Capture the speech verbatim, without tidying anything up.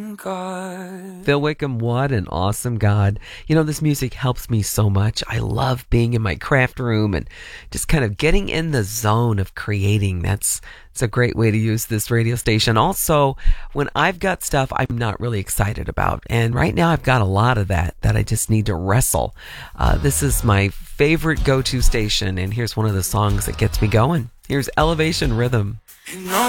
God. Phil Wickham, what an awesome God. You know, this music helps me so much. I love being in my craft room and just kind of getting in the zone of creating. That's, that's a great way to use this radio station. Also, when I've got stuff I'm not really excited about, and right now I've got a lot of that that I just need to wrestle. Uh, this is my favorite go-to station, and here's one of the songs that gets me going. Here's Elevation Rhythm. You know